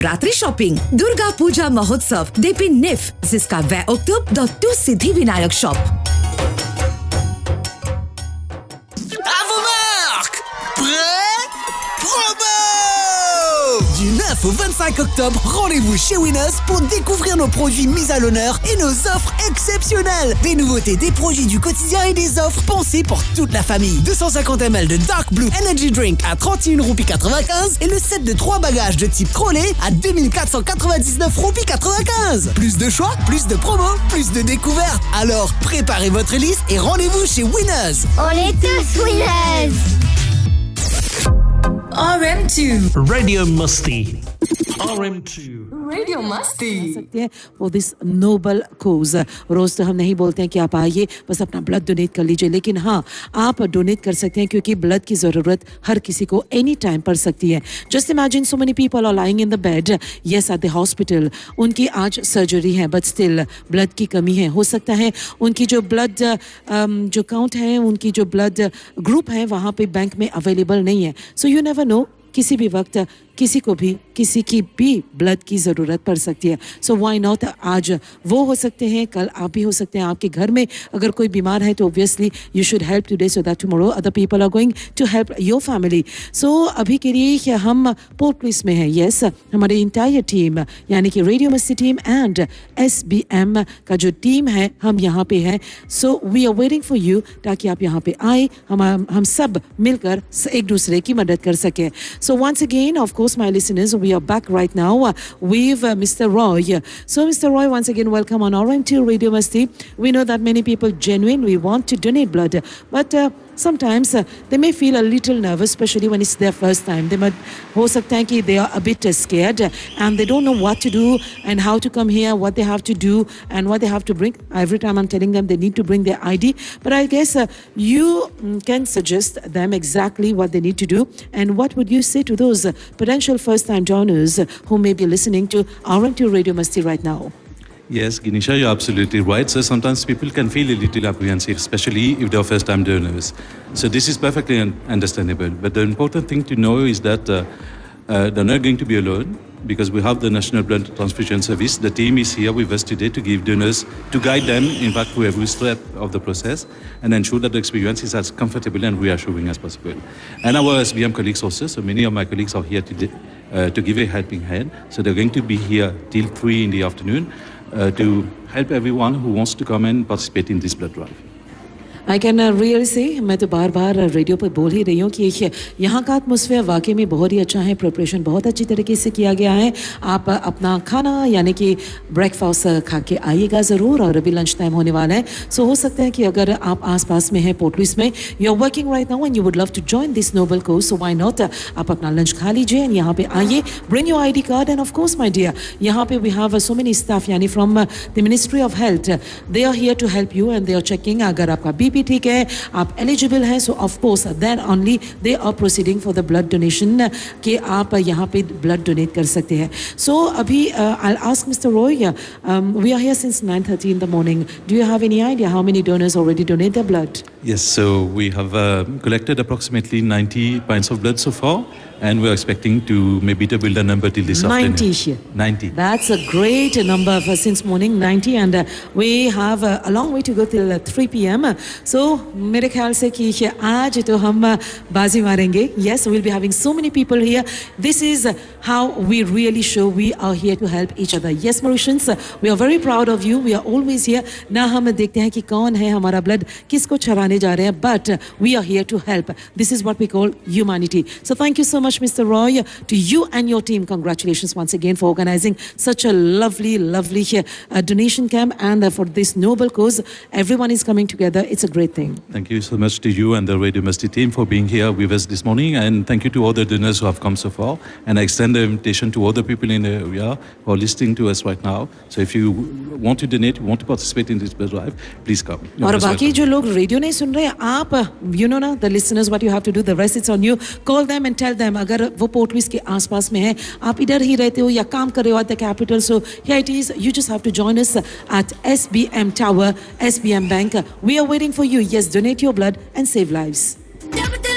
रात्रि शॉपिंग दुर्गा पूजा महोत्सव देपी निफ जिसका वे अक्टूबर the Siddhi Vinayak shop. Du 9 au 25 octobre, rendez-vous chez Winners pour découvrir nos produits mis à l'honneur et nos offres exceptionnelles. Des nouveautés, des produits du quotidien et des offres pensées pour toute la famille. 250 ml de Dark Blue Energy Drink à 31 roupies 95 et le set de 3 bagages de type trolley à 2499 roupies 95. Plus de choix, plus de promos, plus de découvertes. Alors, préparez votre liste et rendez-vous chez Winners. On est tous Winners. RM2 Radio Masti. RM2 Radio Masti. सकते हैं for this noble cause. रोज तो हम नहीं बोलते हैं कि आप आइए बस अपना ब्लड डोनेट कर लीजिए, लेकिन हाँ आप डोनेट कर सकते हैं क्योंकि ब्लड की ज़रूरत हर किसी को एनी टाइम पड़ सकती है. Just imagine so many people are lying in the bed, yes at the hospital, उनकी आज सर्जरी है बट स्टिल ब्लड की कमी है. हो सकता है उनकी जो ब्लड जो काउंट है, उनकी जो ब्लड ग्रुप है वहाँ पे बैंक में अवेलेबल नहीं है. सो यू नेवर नो, किसी भी वक्त किसी को भी किसी की भी ब्लड की ज़रूरत पड़ सकती है. सो व्हाई नॉट, आज वो हो सकते हैं, कल आप भी हो सकते हैं. आपके घर में अगर कोई बीमार है तो obviously you should help today so that tomorrow other people are going to help your family. सो अभी के लिए हम पोर्ट प्लेस में हैं. यस, हमारे इंटायर टीम यानी कि रेडियो मस्ती टीम एंड SBM का जो टीम है हम यहाँ पे हैं. So we are waiting for you ताकि आप यहाँ पे आए, हम सब मिलकर एक दूसरे की मदद कर सकें. So once again, of course, my listeners, we are back right now with Mr. Roy. So Mr. Roy, once again, welcome on RM2 Radio Masti. We know that many people genuinely want to donate blood, but sometimes they may feel a little nervous, especially when it's their first time. They might, हो सकता है कि they are a bit scared and they don't know what to do and how to come here, what they have to do and what they have to bring. Every time I'm telling them they need to bring their ID, but I guess you can suggest them exactly what they need to do. And what would you say to those potential first-time donors who may be listening to RM2 Radio Masti right now? Yes, Ginisha, you're absolutely right. So sometimes people can feel a little apprehensive, especially if they're first-time donors. So this is perfectly understandable. But the important thing to know is that they're not going to be alone because we have the National Blood Transfusion Service. The team is here with us today to give donors, to guide them, in fact, through every step of the process and ensure that the experience is as comfortable and reassuring as possible. And our SBM colleagues also, so many of my colleagues are here today to give a helping hand. So they're going to be here till 3 in the afternoon. To help everyone who wants to come and participate in this blood drive. I can really say, मैं तो बार बार radio पर बोल ही रही हूँ कि यहाँ का atmosphere वाकई में बहुत ही अच्छा है. प्रिपरेशन बहुत अच्छी तरीके से किया गया है. आप अपना खाना यानी कि ब्रेकफास्ट खा के आइएगा ज़रूर, और अभी लंच टाइम होने वाला है. सो हो सकता है कि अगर आप आसपास में हैं पोर्ट लुइस में, you are working right now and you would love to join this Nobel course, so why not, आप अपना लंच खा लीजिए एंड यहाँ पे आइए. Bring your ID card end of course my dear, यहाँ पे we have so many staff यानी from the ministry of health. They are here to help you and they are checking अगर आपका BP ठीक है, आप एलिजिबल हैं, सो of course then only they are proceeding for the blood donation कि आप यहाँ पे ब्लड डोनेट कर सकते हैं. सो अभी I ask mister Roy, we are here since 9:30 in the morning. Do you have any idea how many donors already donate their blood? Yes, so we have collected approximately 90 pints of blood so far. And we're expecting to maybe double the number till this afternoon. 90. 90. That's a great number for since morning, 90, and we have a long way to go till 3 p.m. So मेरे ख्याल से कि आज तो हम बाजी मारेंगे. Yes, we'll be having so many people here. This is how we really show we are here to help each other. Yes, Mauritians, we are very proud of you. We are always here. ना हम देखते हैं कि कौन है हमारा blood किसको चढ़ाने जा रहे हैं, but we are here to help. This is what we call humanity. So thank you so much, Mr. Roy, to you and your team. Congratulations once again for organizing such a lovely donation camp and for this noble cause. Everyone is coming together. It's a great thing. Thank you so much to you and the Radio Masti team for being here with us this morning, and thank you to all the donors who have come so far, and I extend the invitation to all the people in the area who are listening to us right now. So if you want to donate, want to participate in this blood drive, please come. और बाकी जो लोग radio नहीं सुन रहे, आप you know ना, the listeners, what you have to do, the rest it's on you. Call them and tell them. अगर वो पोर्ट लुइस के आसपास में है, आप इधर ही रहते हो या काम कर रहे हो at the capital, so here it is. You just have to join us at SBM Tower, SBM Bank. We are waiting for you. Yes, donate your blood and save lives.